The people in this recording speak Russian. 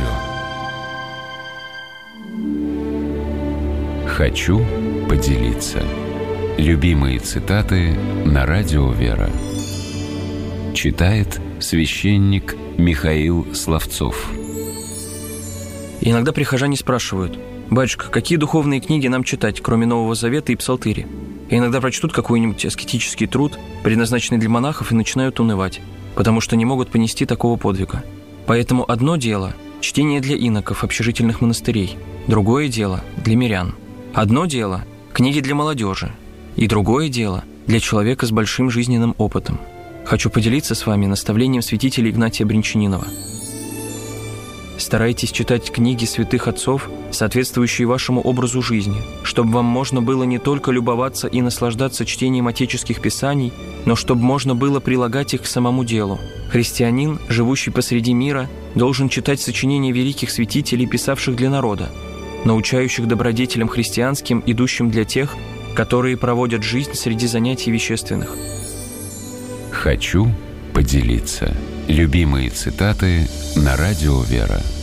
радио. Хочу поделиться. Любимые цитаты на радио «Вера». Читает священник Михаил Словцов. Иногда прихожане спрашивают: «Батюшка, какие духовные книги нам читать, кроме Нового Завета и Псалтыри?» И иногда прочтут какой-нибудь аскетический труд, предназначенный для монахов, и начинают унывать, потому что не могут понести такого подвига. Поэтому одно дело – чтение для иноков общежительных монастырей, другое дело – для мирян. Одно дело – книги для молодежи, и другое дело – для человека с большим жизненным опытом. Хочу поделиться с вами наставлением святителя Игнатия Брянчанинова. Старайтесь читать книги святых отцов, соответствующие вашему образу жизни, чтобы вам можно было не только любоваться и наслаждаться чтением отеческих писаний, но чтобы можно было прилагать их к самому делу. Христианин, живущий посреди мира, должен читать сочинения великих святителей, писавших для народа, научающих добродетелям христианским, идущим для тех, которые проводят жизнь среди занятий вещественных. Хочу поделиться. Любимые цитаты на радио «Вера».